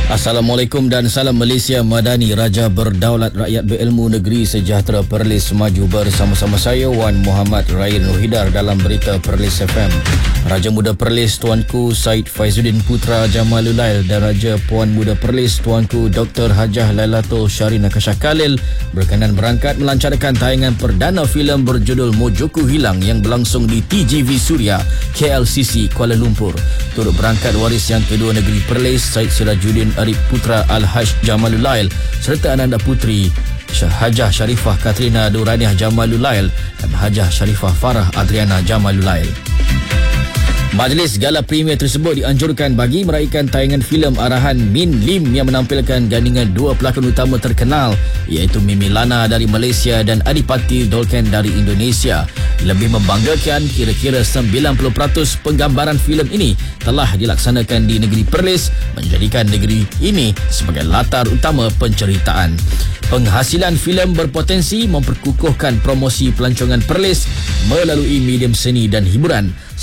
Assalamualaikum dan salam Malaysia Madani. Raja berdaulat rakyat berilmu negeri sejahtera Perlis maju bersama-sama saya Wan Muhammad Rain Rohidar dalam berita Perlis FM. Raja Muda Perlis Tuanku Said Faizuddin Putra Jamalulail dan Raja Puan Muda Perlis Tuanku Dr. Hajah Lailatul Syarina Kasha Khalil berkenan berangkat melancarkan tayangan perdana filem berjudul Mojoku Hilang yang berlangsung di TGV Suria, KLCC, Kuala Lumpur. Turut berangkat waris yang kedua negeri Perlis Said Sirajuddin Arif Putra Al-Haj Jamalulail serta ananda putri Hajah Sharifah Katrina Duraniah Jamalulail dan Hajah Sharifah Farah Adriana Jamalulail. Majlis Gala Premier tersebut dianjurkan bagi meraihkan tayangan filem arahan Min Lim yang menampilkan gandingan dua pelakon utama terkenal iaitu Mimi Lana dari Malaysia dan Adipati Dolken dari Indonesia. Lebih membanggakan, kira-kira 90% penggambaran filem ini telah dilaksanakan di negeri Perlis, menjadikan negeri ini sebagai latar utama penceritaan. Penghasilan filem berpotensi memperkukuhkan promosi pelancongan Perlis melalui medium seni dan hiburan.